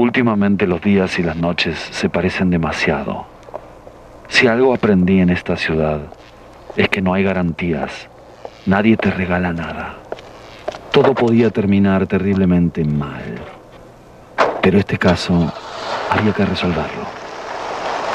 Últimamente los días y las noches se parecen demasiado. Si algo aprendí en esta ciudad es que no hay garantías. Nadie te regala nada. Todo podía terminar terriblemente mal. Pero este caso había que resolverlo.